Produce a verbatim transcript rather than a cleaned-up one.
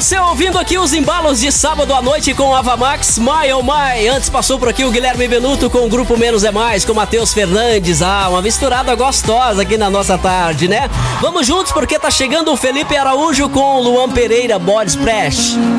você ouvindo aqui os embalos de sábado à noite com Ava Max, My Oh My. Antes passou por aqui o Guilherme Benuto com o Grupo Menos é Mais, com Matheus Fernandes. Ah, uma misturada gostosa aqui na nossa tarde, né? Vamos juntos porque tá chegando o Felipe Araújo com o Luan Pereira, Body Splash.